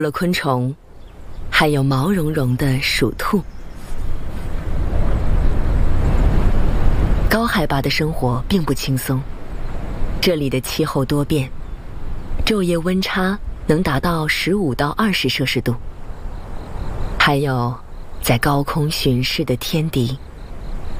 了昆虫，还有毛茸茸的鼠兔。高海拔的生活并不轻松，这里的气候多变，昼夜温差能达到15到20摄氏度。还有在高空巡视的天敌。